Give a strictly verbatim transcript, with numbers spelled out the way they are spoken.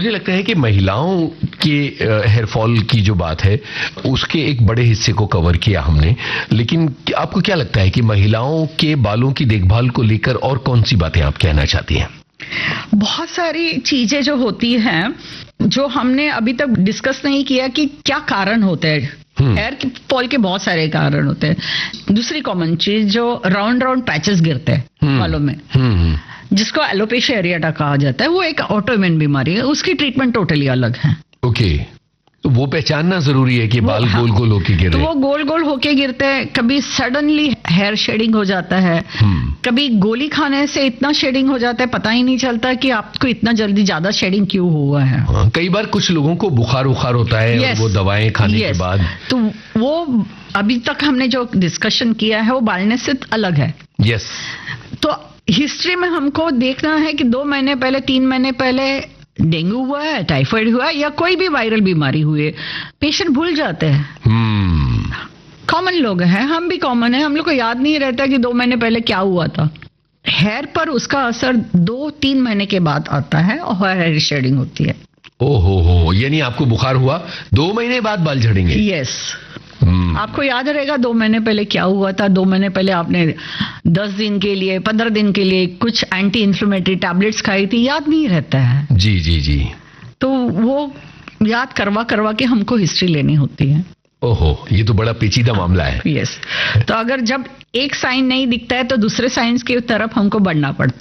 मुझे लगता है कि महिलाओं के हेयर फॉल की जो बात है उसके एक बड़े हिस्से को कवर किया हमने, लेकिन आपको क्या लगता है कि महिलाओं के बालों की देखभाल को लेकर और कौन सी बातें आप कहना चाहती हैं? बहुत सारी चीजें जो होती हैं जो हमने अभी तक डिस्कस नहीं किया कि क्या कारण होते हैं। हेयर फॉल के बहुत सारे कारण होते हैं। दूसरी कॉमन चीज जो राउंड राउंड पैचेस गिरते हैं बालों में, जिसको एलोपेशिया एरियाटा कहा जाता है, वो एक ऑटोइम्यून बीमारी है, उसकी ट्रीटमेंट टोटली अलग है। ओके, तो वो पहचानना जरूरी है कि बाल गोल गोल होके गिर रहे हैं। तो वो गोल गोल होके गिरते हैं, कभी सडनली हेयर शेडिंग हो जाता है, कभी गोली खाने से इतना शेडिंग हो जाता है पता ही नहीं चलता कि आपको इतना जल्दी ज्यादा शेडिंग क्यों हुआ है। हाँ, कई बार कुछ लोगों को बुखार उखार होता है yes, और वो दवाएं खाने yes, के बाद। तो वो अभी तक हमने जो डिस्कशन किया है वो बालनेस से अलग है। यस, तो हिस्ट्री में हमको देखना है कि दो महीने पहले, तीन महीने पहले डेंगू हुआ है, टाइफाइड हुआ है या कोई भी वायरल बीमारी हुई है, पेशेंट भूल जाते हैं। कॉमन लोग हैं, हम भी कॉमन है, हम लोग को याद नहीं रहता कि दो महीने पहले क्या हुआ था। हेयर पर उसका असर दो तीन महीने के बाद आता है और हेयर शेडिंग होती है। ओहो हो, यानी आपको बुखार हुआ, दो महीने बाद बाल झड़ेंगे? यस, आपको याद रहेगा दो महीने पहले क्या हुआ था, दो महीने पहले आपने दस दिन के लिए, पंद्रह दिन के लिए कुछ एंटी इन्फ्लेमेटरी टैबलेट्स खाई थी, याद नहीं रहता है। जी जी जी, तो वो याद करवा करवा के हमको हिस्ट्री लेनी होती है। ओहो, ये तो बड़ा पेचीदा मामला है। यस, तो अगर जब एक साइन नहीं दिखता है तो दूसरे साइंस की तरफ हमको बढ़ना पड़ता है।